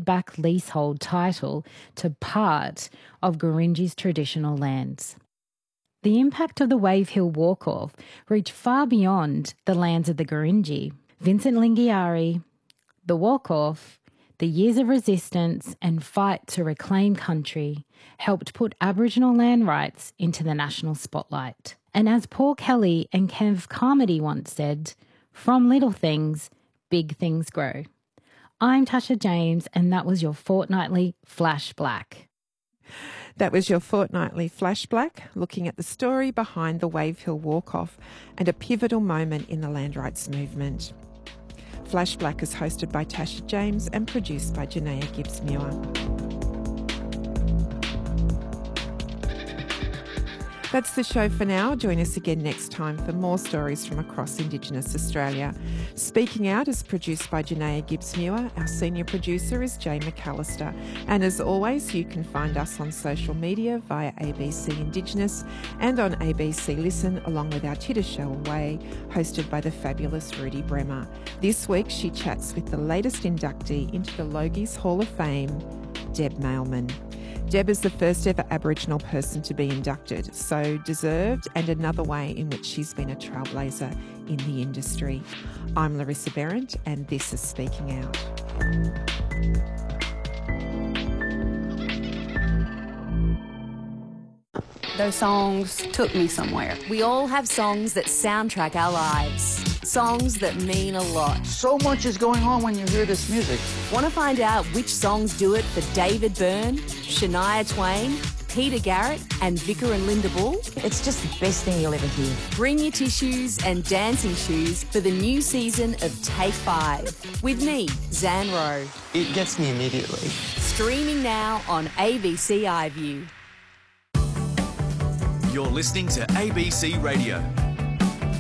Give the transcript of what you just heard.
handed back leasehold title to part of Gurindji's traditional lands. The impact of the Wave Hill Walk-Off reached far beyond the lands of the Gurindji. Vincent Lingiari, the Walk-Off, the years of resistance and fight to reclaim country helped put Aboriginal land rights into the national spotlight. And as Paul Kelly and Kev Carmody once said, from little things, big things grow. I'm Tasha James, and that was your fortnightly Flash Black. That was your fortnightly Flash Black, looking at the story behind the Wave Hill Walk-Off and a pivotal moment in the land rights movement. Flash Black is hosted by Tasha James and produced by Janaea Gibbs-Muir. That's the show for now. Join us again next time for more stories from across Indigenous Australia. Speaking Out is produced by Janaea Gibbs-Muir. Our senior producer is Jay McAllister. And as always, you can find us on social media via ABC Indigenous and on ABC Listen, along with our Titter Show Away, hosted by the fabulous Rudy Bremer. This week, she chats with the latest inductee into the Logies Hall of Fame, Deb Mailman. Deb is the first ever Aboriginal person to be inducted, so deserved, and another way in which she's been a trailblazer in the industry. I'm Larissa Behrendt, and this is Speaking Out. Those songs took me somewhere. We all have songs that soundtrack our lives. Songs that mean a lot. So much is going on when you hear this music. Want to find out which songs do it for David Byrne, Shania Twain, Peter Garrett and Vicar and Linda Bull? It's just the best thing you'll ever hear. Bring your tissues and dancing shoes for the new season of Take 5 with me, Zan Rowe. It gets me immediately. Streaming now on ABC iView. You're listening to ABC Radio.